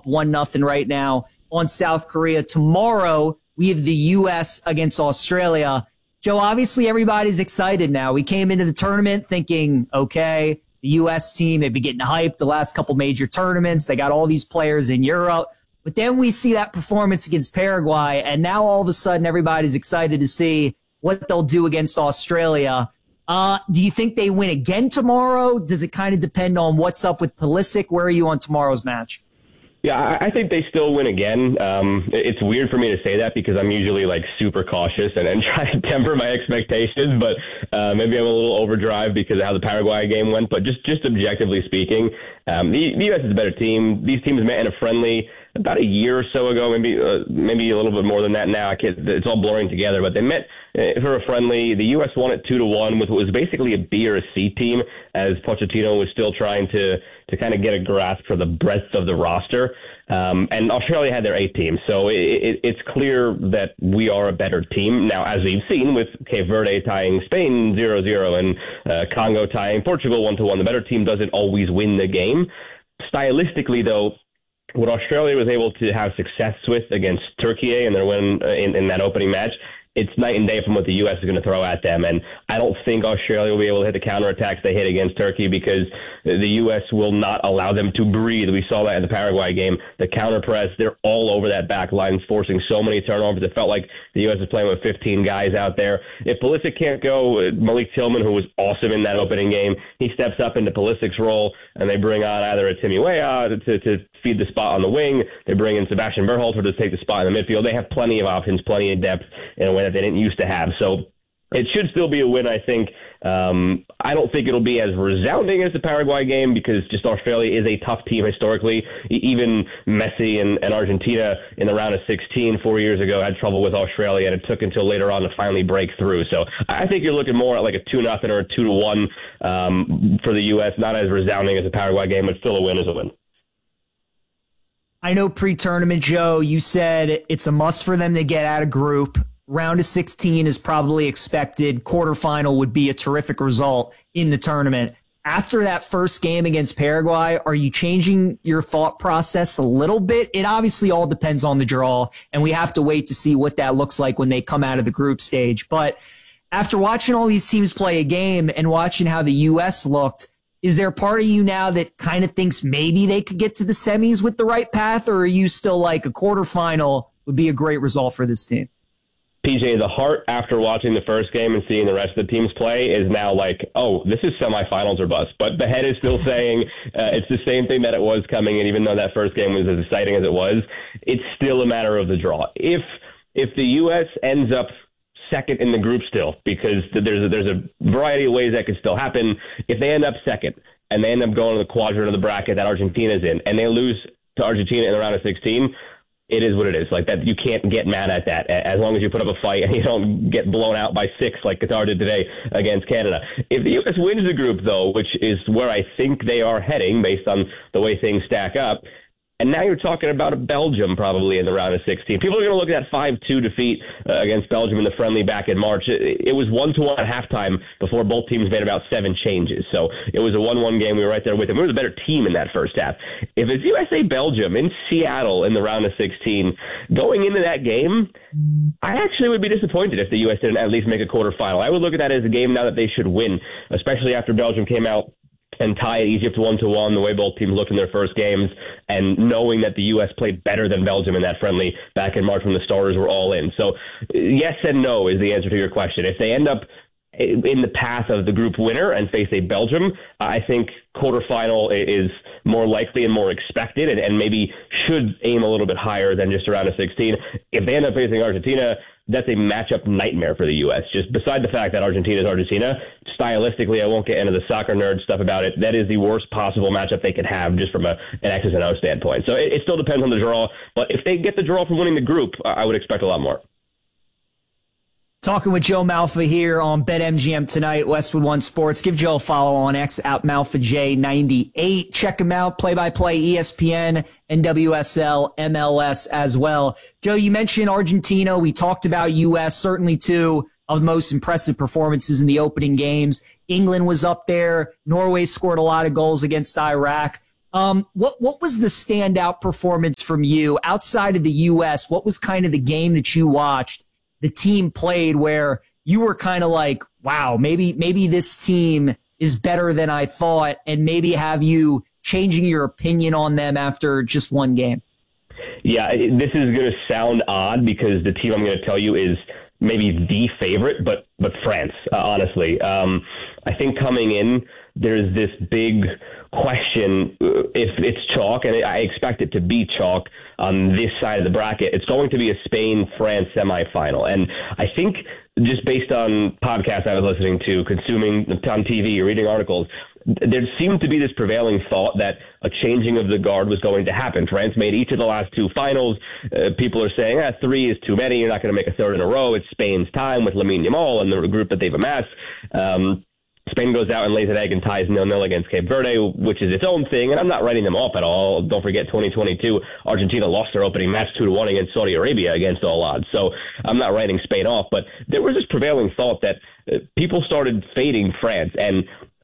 up 1-0 right now on South Korea. Tomorrow, we have the U.S. against Australia. Joe, obviously everybody's excited now. We came into the tournament thinking, okay, the U.S. team, they've been getting hyped the last couple major tournaments. They got all these players in Europe. But then we see that performance against Paraguay, and now all of a sudden everybody's excited to see what they'll do against Australia. Do you think they win again tomorrow? Does it kind of depend on what's up with Pulisic? Where are you on tomorrow's match? Yeah, I think they still win again. It's weird for me to say that because I'm usually like super cautious and try to temper my expectations, but maybe I'm a little overdrive because of how the Paraguay game went. But just objectively speaking, the U.S. is a better team. These teams met in a friendly about a year or so ago, maybe a little bit more than that now. It's all blurring together, but they met for a friendly. The U.S. won it 2-1 with what was basically a B or a C team, as Pochettino was still trying to kind of get a grasp for the breadth of the roster. And Australia had their A team, so it's clear that we are a better team. Now, as we've seen with Cape Verde tying Spain 0-0 and Congo tying Portugal 1-1, the better team doesn't always win the game. Stylistically, though, what Australia was able to have success with against Turkey and their win in that opening match, it's night and day from what the U.S. is going to throw at them. And I don't think Australia will be able to hit the counterattacks they hit against Turkey because the U.S. will not allow them to breathe. We saw that in the Paraguay game. The counter press, they're all over that back line, forcing so many turnovers. It felt like the U.S. was playing with 15 guys out there. If Pulisic can't go, Malik Tillman, who was awesome in that opening game, he steps up into Pulisic's role, and they bring on either a Timmy Weah to feed the spot on the wing. They bring in Sebastian Berhalter to take the spot in the midfield. They have plenty of options, plenty of depth in a way that they didn't used to have. So it should still be a win, I think. I don't think it'll be as resounding as the Paraguay game because just Australia is a tough team historically. Even Messi and Argentina in the round of 16 4 years ago had trouble with Australia, and it took until later on to finally break through. So I think you're looking more at like a 2-0 or a 2-1 for the U.S. Not as resounding as the Paraguay game, but still a win is a win. I know pre-tournament, Joe, you said it's a must for them to get out of group. Round of 16 is probably expected. Quarterfinal would be a terrific result in the tournament. After that first game against Paraguay, are you changing your thought process a little bit? It obviously all depends on the draw, and we have to wait to see what that looks like when they come out of the group stage. But after watching all these teams play a game and watching how the U.S. looked, is there a part of you now that kind of thinks maybe they could get to the semis with the right path, or are you still like a quarterfinal would be a great result for this team? PJ, the heart after watching the first game and seeing the rest of the teams play is now like, oh, this is semifinals or bust. But the head is still saying it's the same thing that it was coming. And even though that first game was as exciting as it was, it's still a matter of the draw. If the U.S. ends up second in the group still, because there's a variety of ways that could still happen. If they end up second and they end up going to the quadrant of the bracket that Argentina's in, and they lose to Argentina in the round of 16, it is what it is. Like that, you can't get mad at that as long as you put up a fight and you don't get blown out by 6 like Qatar did today against Canada. If the U.S. wins the group, though, which is where I think they are heading based on the way things stack up, and now you're talking about a Belgium probably in the round of 16. People are going to look at that 5-2 defeat against Belgium in the friendly back in March. It was 1-1 at halftime before both teams made about 7 changes. So it was a 1-1 game. We were right there with them. We were the better team in that first half. If it's USA-Belgium in Seattle in the round of 16, going into that game, I actually would be disappointed if the U.S. didn't at least make a quarterfinal. I would look at that as a game now that they should win, especially after Belgium came out and tie Egypt 1-1, the way both teams looked in their first games, and knowing that the U.S. played better than Belgium in that friendly back in March when the starters were all in. So yes and no is the answer to your question. If they end up in the path of the group winner and face a Belgium, I think quarterfinal is more likely and more expected and maybe should aim a little bit higher than just around a 16. If they end up facing Argentina, that's a matchup nightmare for the U.S. Just beside the fact that Argentina is Argentina, stylistically, I won't get into the soccer nerd stuff about it. That is the worst possible matchup they could have just from an X's and O standpoint. So it still depends on the draw. But if they get the draw from winning the group, I would expect a lot more. Talking with Joe Malfa here on BetMGM tonight, Westwood One Sports. Give Joe a follow on X at MalfaJ98. Check him out, play-by-play, ESPN, NWSL, MLS as well. Joe, you mentioned Argentina. We talked about U.S., certainly two of the most impressive performances in the opening games. England was up there. Norway scored a lot of goals against Iraq. What was the standout performance from you outside of the U.S.? What was kind of the game that you watched, the team played, where you were kind of like, wow, maybe this team is better than I thought, and maybe have you changing your opinion on them after just one game? Yeah, this is going to sound odd because the team I'm going to tell you is maybe the favorite, but France, honestly. I think coming in, there's this big question if it's chalk, and I expect it to be chalk on this side of the bracket. It's going to be a Spain-France semifinal. And I think just based on podcasts I was listening to, consuming on TV, reading articles, there seemed to be this prevailing thought that a changing of the guard was going to happen. France made each of the last two finals. People are saying, 3 is too many. You're not going to make a third in a row. It's Spain's time with Lamine Yamal and the group that they've amassed. Spain goes out and lays an egg and ties 0-0 against Cape Verde, which is its own thing, and I'm not writing them off at all. Don't forget 2022, Argentina lost their opening match 2-1 against Saudi Arabia against all odds. So I'm not writing Spain off, but there was this prevailing thought that people started fading France, and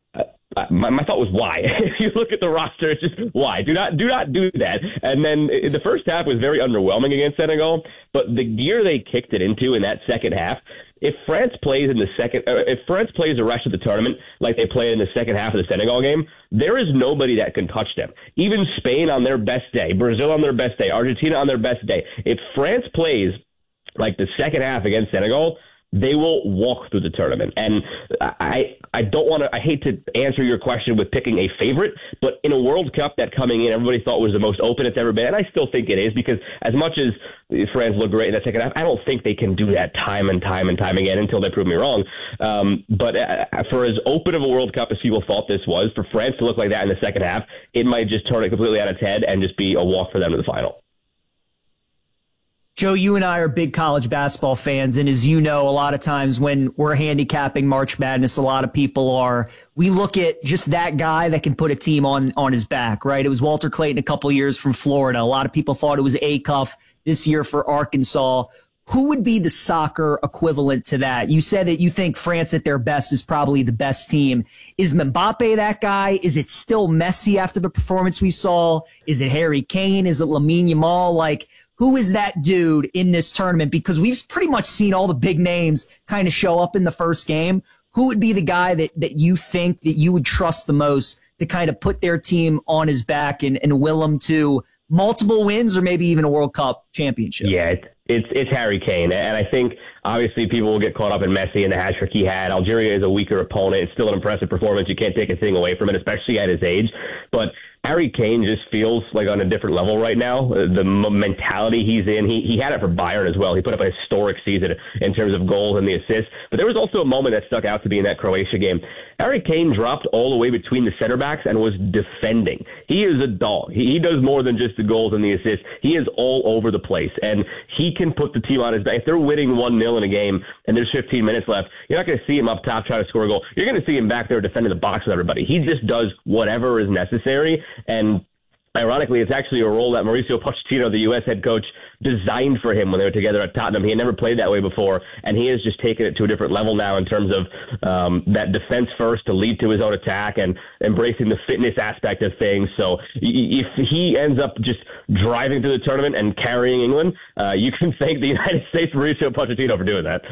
my thought was why. If you look at the roster, it's just why. Do not do that. And then the first half was very underwhelming against Senegal, but the gear they kicked it into in that second half, if France plays the rest of the tournament like they played in the second half of the Senegal game, there is nobody that can touch them. Even Spain on their best day, Brazil on their best day, Argentina on their best day. If France plays like the second half against Senegal, they will walk through the tournament. And I hate to answer your question with picking a favorite, but in a World Cup that coming in, everybody thought was the most open it's ever been. And I still think it is, because as much as France look great in that second half, I don't think they can do that time and time again until they prove me wrong. But for as open of a World Cup as people thought this was, for France to look like that in the second half, it might just turn it completely on its head and just be a walk for them to the final. Joe, you and I are big college basketball fans, and as you know, a lot of times when we're handicapping March Madness, a lot of people are, we look at just that guy that can put a team on his back, right? It was Walter Clayton a couple years from Florida. A lot of people thought it was Acuff this year for Arkansas. Who would be the soccer equivalent to that? You said that you think France at their best is probably the best team. Is Mbappe that guy? Is it still Messi after the performance we saw? Is it Harry Kane? Is it Lamine Yamal? Like, who is that dude in this tournament? Because we've pretty much seen all the big names kind of show up in the first game. Who would be the guy that you think that you would trust the most to kind of put their team on his back and will them to multiple wins or maybe even a World Cup championship? Yeah, it's Harry Kane. And I think obviously people will get caught up in Messi and the hat trick he had. Algeria is a weaker opponent. It's still an impressive performance. You can't take a thing away from it, especially at his age. But Harry Kane just feels like on a different level right now. The mentality he's in, he had it for Bayern as well. He put up a historic season in terms of goals and the assists. But there was also a moment that stuck out to me in that Croatia game. Harry Kane dropped all the way between the center backs and was defending. He is a dog. He does more than just the goals and the assists. He is all over the place, and he can put the team on his back. If they're winning 1-0 in a game and there's 15 minutes left, you're not going to see him up top trying to score a goal. You're going to see him back there defending the box with everybody. He just does whatever is necessary. And ironically, it's actually a role that Mauricio Pochettino, the U.S. head coach, designed for him when they were together at Tottenham. He had never played that way before, and he has just taken it to a different level now in terms of that defense first to lead to his own attack and embracing the fitness aspect of things. So if he ends up just driving through the tournament and carrying England, you can thank the United States Mauricio Pochettino for doing that.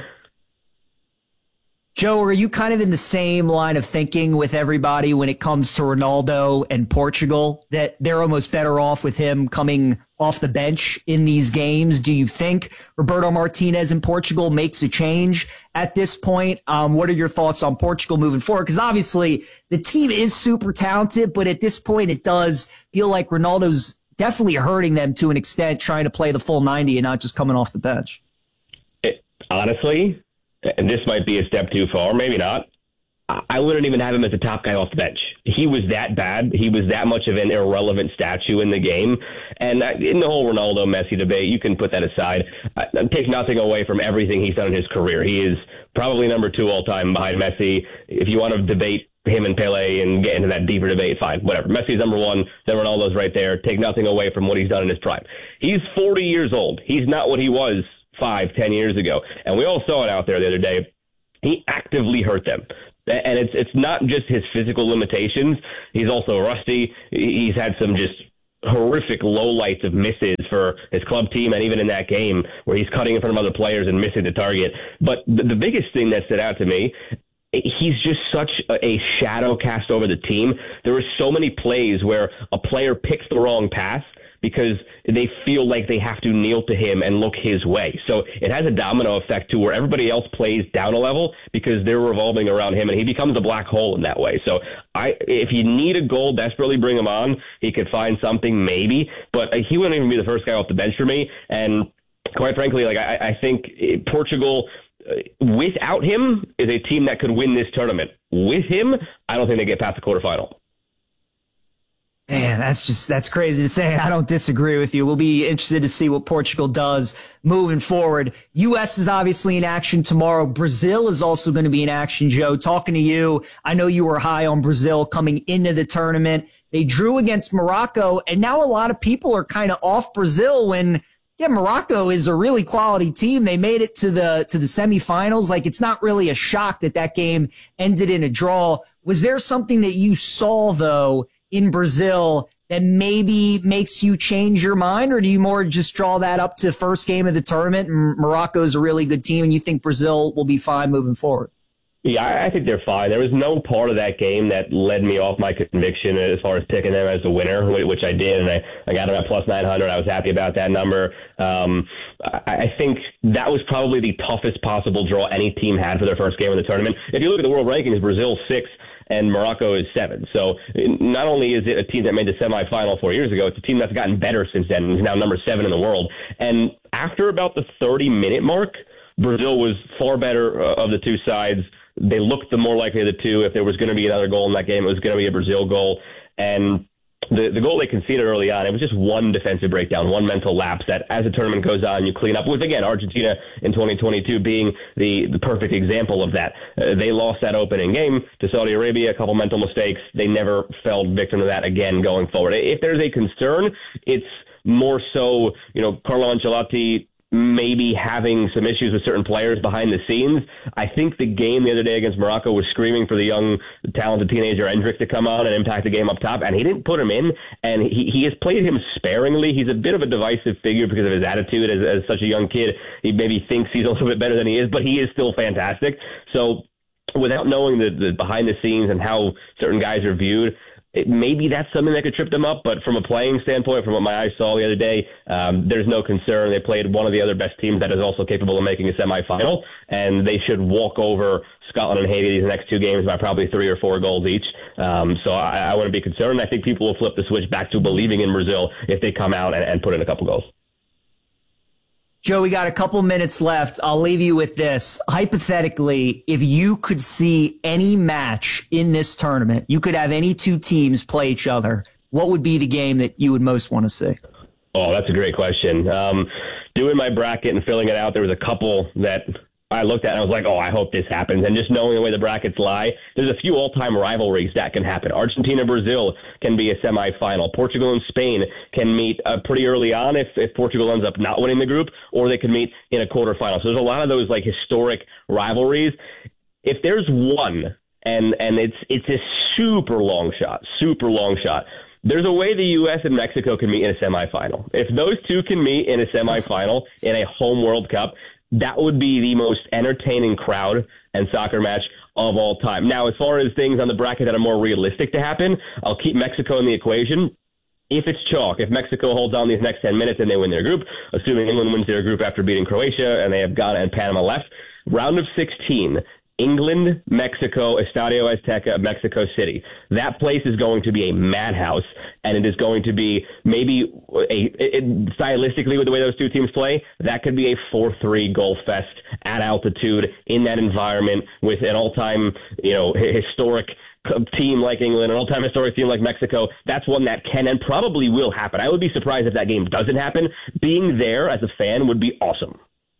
Joe, are you kind of in the same line of thinking with everybody when it comes to Ronaldo and Portugal, that they're almost better off with him coming off the bench in these games? Do you think Roberto Martinez in Portugal makes a change at this point? What are your thoughts on Portugal moving forward? Because obviously the team is super talented, but at this point it does feel like Ronaldo's definitely hurting them to an extent, trying to play the full 90 and not just coming off the bench. Honestly, and this might be a step too far, maybe not, I wouldn't even have him as a top guy off the bench. He was that bad. He was that much of an irrelevant statue in the game. And in the whole Ronaldo-Messi debate, you can put that aside. Take nothing away from everything he's done in his career. He is probably number 2 all-time behind Messi. If you want to debate him and Pele and get into that deeper debate, fine, whatever. Messi's number 1, then Ronaldo's right there. Take nothing away from what he's done in his prime. He's 40 years old. He's not what he was 5-10 years ago. And we all saw it out there the other day. He actively hurt them. And it's not just his physical limitations. He's also rusty. He's had some just horrific lowlights of misses for his club team, and even in that game where he's cutting in front of other players and missing the target. But the biggest thing that stood out to me, he's just such a shadow cast over the team. There were so many plays where a player picks the wrong pass because they feel like they have to kneel to him and look his way. So it has a domino effect to where everybody else plays down a level because they're revolving around him, and he becomes a black hole in that way. So if you need a goal, desperately bring him on. He could find something maybe, but he wouldn't even be the first guy off the bench for me. And quite frankly, like I think Portugal, without him, is a team that could win this tournament. With him, I don't think they get past the quarterfinal. Man, that's crazy to say. I don't disagree with you. We'll be interested to see what Portugal does moving forward. U.S. is obviously in action tomorrow. Brazil is also going to be in action, Joe. Talking to you, I know you were high on Brazil coming into the tournament. They drew against Morocco, and now a lot of people are kind of off Brazil when, yeah, Morocco is a really quality team. They made it to the semifinals. Like, it's not really a shock that game ended in a draw. Was there something that you saw, though, in Brazil that maybe makes you change your mind, or do you more just draw that up to first game of the tournament and Morocco's a really good team and you think Brazil will be fine moving forward? Yeah, I think they're fine. There was no part of that game that led me off my conviction as far as picking them as the winner, which I did, and I got them at plus 900. I was happy about that number. I think that was probably the toughest possible draw any team had for their first game of the tournament. If you look at the world rankings, Brazil's 6th, and Morocco is 7. So not only is it a team that made the semifinal 4 years ago, it's a team that's gotten better since then. It's now number 7 in the world. And after about the 30-minute mark, Brazil was far better of the two sides. They looked the more likely of the two. If there was going to be another goal in that game, it was going to be a Brazil goal. And the goal they conceded early on, it was just one defensive breakdown, one mental lapse that as the tournament goes on, you clean up. With, again, Argentina in 2022 being the perfect example of that. They lost that opening game to Saudi Arabia, a couple mental mistakes. They never fell victim to that again going forward. If there's a concern, it's more so, Carlo Ancelotti maybe having some issues with certain players behind the scenes. I think the game the other day against Morocco was screaming for the young, talented teenager Endrick to come on and impact the game up top, and he didn't put him in, and he has played him sparingly. He's a bit of a divisive figure because of his attitude as such a young kid. He maybe thinks he's a little bit better than he is, but he is still fantastic. So without knowing the behind the scenes and how certain guys are viewed, maybe that's something that could trip them up, but from a playing standpoint, from what my eyes saw the other day, there's no concern. They played one of the other best teams that is also capable of making a semifinal, and they should walk over Scotland and Haiti these next two games by probably 3 or 4 goals each. So I wouldn't be concerned. I think people will flip the switch back to believing in Brazil if they come out and put in a couple goals. Joe, we got a couple minutes left. I'll leave you with this. Hypothetically, if you could see any match in this tournament, you could have any two teams play each other, what would be the game that you would most want to see? Oh, that's a great question. Doing my bracket and filling it out, there was a couple that I looked at and I was like, oh, I hope this happens. And just knowing the way the brackets lie, there's a few all-time rivalries that can happen. Argentina-Brazil can be a semifinal. Portugal and Spain can meet pretty early on if Portugal ends up not winning the group, or they can meet in a quarterfinal. So there's a lot of those like historic rivalries. If there's one, and it's a super long shot, there's a way the U.S. and Mexico can meet in a semifinal. If those two can meet in a semifinal in a home World Cup, that would be the most entertaining crowd and soccer match of all time. Now, as far as things on the bracket that are more realistic to happen, I'll keep Mexico in the equation. If it's chalk, if Mexico holds on these next 10 minutes and they win their group, assuming England wins their group after beating Croatia and they have Ghana and Panama left, round of 16, England, Mexico, Estadio Azteca, Mexico City. That place is going to be a madhouse, and it is going to be maybe stylistically with the way those two teams play, that could be a 4-3 goal fest at altitude in that environment with an all-time, historic team like England, an all-time historic team like Mexico. That's one that can and probably will happen. I would be surprised if that game doesn't happen. Being there as a fan would be awesome.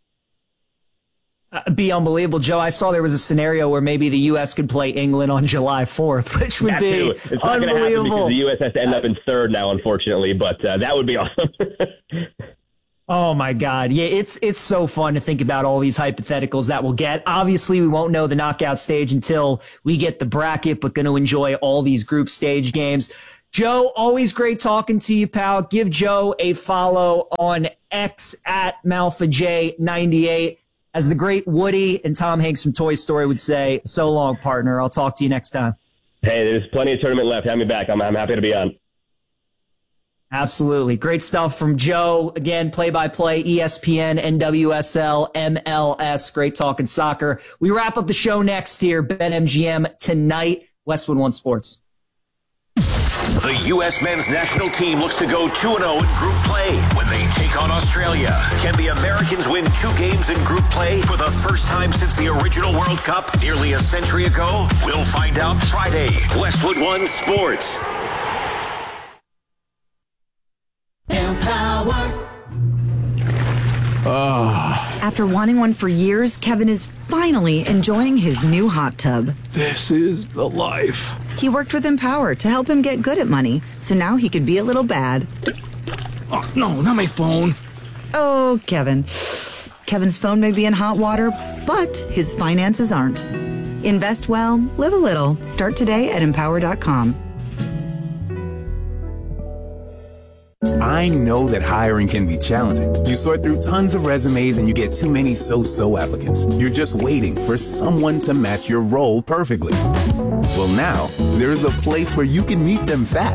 Be unbelievable, Joe. I saw there was a scenario where maybe the U.S. could play England on July 4th, which would be it's not unbelievable. Because the U.S. has to end up in third now, unfortunately, but that would be awesome. Oh my God. Yeah, it's so fun to think about all these hypotheticals that we'll get. Obviously, we won't know the knockout stage until we get the bracket, but going to enjoy all these group stage games. Joe, always great talking to you, pal. Give Joe a follow on X at MalfaJ98. As the great Woody and Tom Hanks from Toy Story would say, so long, partner. I'll talk to you next time. Hey, there's plenty of tournament left. Have me back. I'm happy to be on. Absolutely. Great stuff from Joe. Again, play-by-play, ESPN, NWSL, MLS. Great talking soccer. We wrap up the show next here, BetMGM tonight, Westwood One Sports. The U.S. men's national team looks to go 2-0 in group play when they take on Australia. Can the Americans win 2 games in group play for the first time since the original World Cup nearly a century ago? We'll find out Friday. Westwood One Sports. Empower. After wanting one for years, Kevin is finally enjoying his new hot tub. This is the life. He worked with Empower to help him get good at money, so now he could be a little bad. Oh, no, not my phone. Oh, Kevin. Kevin's phone may be in hot water, but his finances aren't. Invest well, live a little. Start today at Empower.com. I know that hiring can be challenging. You sort through tons of resumes and you get too many so-so applicants. You're just waiting for someone to match your role perfectly. Well, now, there's a place where you can meet them fast